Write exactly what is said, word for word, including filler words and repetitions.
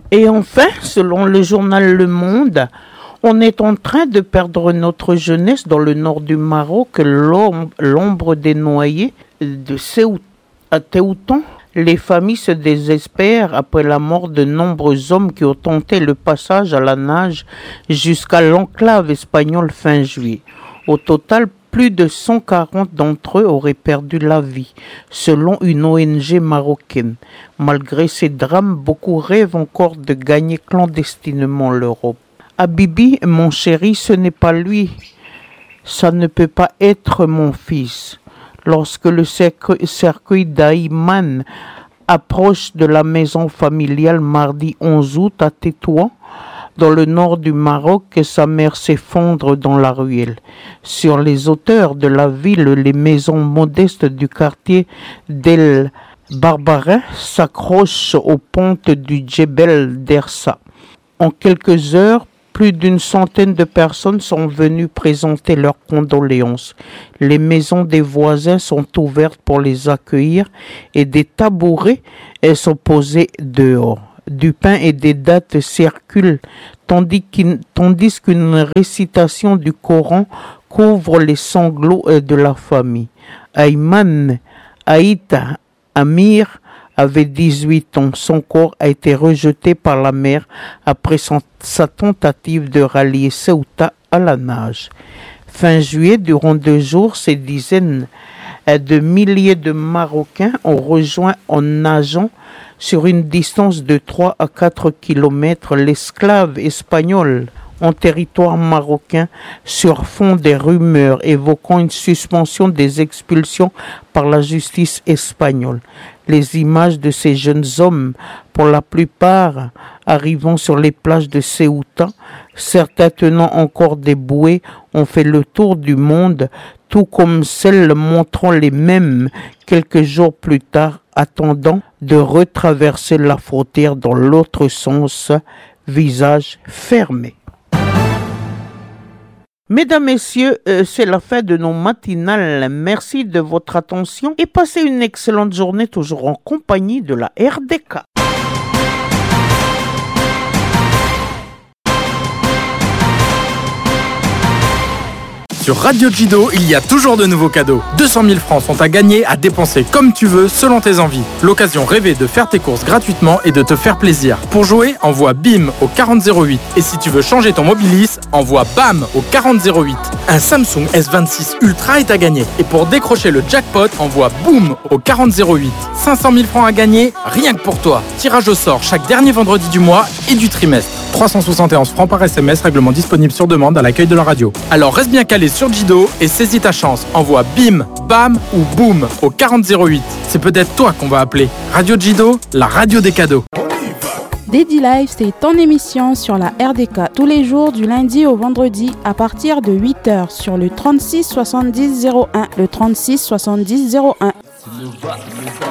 Et enfin, selon le journal Le Monde, on est en train de perdre notre jeunesse dans le nord du Maroc, l'ombre des noyés de Ceuta. Les familles se désespèrent après la mort de nombreux hommes qui ont tenté le passage à la nage jusqu'à l'enclave espagnole fin juillet. Au total, plus de cent quarante d'entre eux auraient perdu la vie, selon une O N G marocaine. Malgré ces drames, beaucoup rêvent encore de gagner clandestinement l'Europe. Habibi, mon chéri, ce n'est pas lui. Ça ne peut pas être mon fils. Lorsque le cercueil d'Aïman approche de la maison familiale mardi onze août à Tétouan, dans le nord du Maroc, sa mère s'effondre dans la ruelle. Sur les hauteurs de la ville, les maisons modestes du quartier d'El Barbarin s'accrochent aux pentes du Djebel d'Ersa. En quelques heures, plus d'une centaine de personnes sont venues présenter leurs condoléances. Les maisons des voisins sont ouvertes pour les accueillir et des tabourets sont posés dehors. Du pain et des dattes circulent, tandis qu'une, tandis qu'une récitation du Coran couvre les sanglots de la famille. Ayman Aïta Amir avait dix-huit ans. Son corps a été rejeté par la mer après son, sa tentative de rallier Ceuta à la nage. Fin juillet, durant deux jours, ces dizaines de milliers de Marocains ont rejoint en nageant sur une distance de trois à quatre kilomètres l'esclave espagnol en territoire marocain sur fond des rumeurs évoquant une suspension des expulsions par la justice espagnole. Les images de ces jeunes hommes, pour la plupart arrivant sur les plages de Ceuta, certains tenant encore des bouées, ont fait le tour du monde, tout comme celles montrant les mêmes quelques jours plus tard, attendant de retraverser la frontière dans l'autre sens, visage fermé. Mesdames, Messieurs, euh, c'est la fin de nos matinales. Merci de votre attention et passez une excellente journée toujours en compagnie de la R D K. Sur Radio Jido, il y a toujours de nouveaux cadeaux. deux cent mille francs sont à gagner, à dépenser comme tu veux, selon tes envies. L'occasion rêvée de faire tes courses gratuitement et de te faire plaisir. Pour jouer, envoie BIM au quarante zéro huit. Et si tu veux changer ton Mobilis, envoie BAM au quarante zéro huit. Un Samsung S vingt-six Ultra est à gagner. Et pour décrocher le jackpot, envoie BOOM au quarante zéro huit. cinq cent mille francs à gagner, rien que pour toi. Tirage au sort chaque dernier vendredi du mois et du trimestre. trois cent soixante et onze francs par S M S, règlement disponible sur demande à l'accueil de la radio. Alors reste bien calé sur Jido et saisis ta chance. Envoie BIM, BAM ou BOOM au quarante zéro huit. C'est peut-être toi qu'on va appeler. Radio Jido, la radio des cadeaux. Daddy Life, c'est ton émission sur la R D K tous les jours du lundi au vendredi à partir de huit heures sur le trente-six soixante-dix zéro un, le trente-six soixante-dix zéro un.